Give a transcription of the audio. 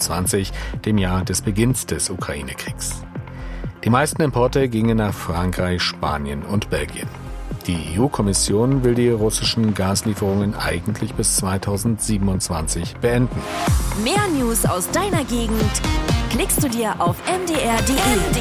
2022, dem Jahr des Beginns des Ukraine-Kriegs. Die meisten Importe gingen nach Frankreich, Spanien und Belgien. Die EU-Kommission will die russischen Gaslieferungen eigentlich bis 2027 beenden. Mehr News aus deiner Gegend klickst du dir auf mdr.de.